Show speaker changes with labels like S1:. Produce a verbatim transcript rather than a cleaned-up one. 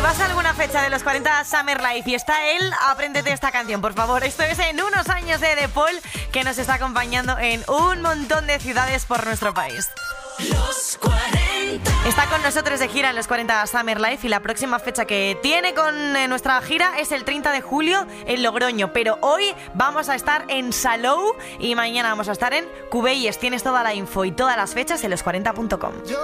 S1: vas a alguna fecha de los cuarenta Summer Life y está él, apréndete esta canción, por favor. Esto es En unos años de De Paul, que nos está acompañando en un montón de ciudades por nuestro país.
S2: Los cuarenta.
S1: Está con nosotros de gira en los cuarenta Summer Life y la próxima fecha que tiene con eh, nuestra gira es el treinta de julio en Logroño. Pero hoy vamos a estar en Salou y mañana vamos a estar en Cubelles. Tienes toda la info y todas las fechas en los cuarenta punto com.